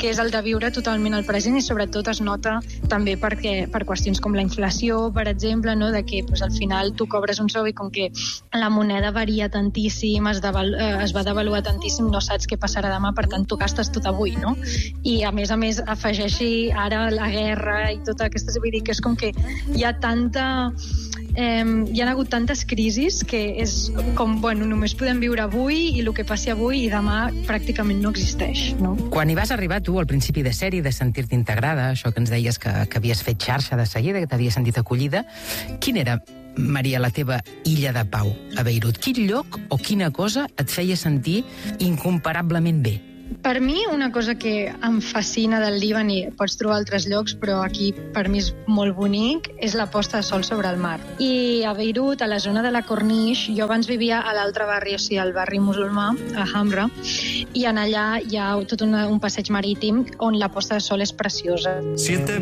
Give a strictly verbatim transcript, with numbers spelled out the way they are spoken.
que és el de viure totalment al present, i sobretot es nota també perquè, per qüestions com la inflació, per exemple, no? De que pues, al final tu cobres un sou i com que la moneda varia tantíssim, es, devalu es va devaluar tantíssim, no saps què passarà demà, per tant tu gastes tot avui, no? I a més a més afegeixi ara la guerra i tot aquestes, vull dir que és com que hi ha tanta... Eh, hi ha hagut tantes crisis que és com, bueno, només podem viure avui i el que passi avui i demà pràcticament no existeix, no? Quan hi vas arribar tu al principi de sèrie, de sentir-te integrada, això que ens deies que, que havies fet xarxa de seguida, que t'havies sentit acollida, quin era, Maria, la teva illa de pau a Beirut? Quin lloc o quina cosa et feia sentir incomparablement bé? Per mi, una cosa que em fascina del Líban, i pots trobar altres llocs, però aquí per mi és molt bonic, és la posta de sol sobre el mar. I a Beirut, a la zona de la Corniche, jo abans vivia a l'altre barri, o sigui, al barri musulmà, a Hamra, i en allà hi ha tot una, un passeig marítim on la posta de sol és preciosa. Siete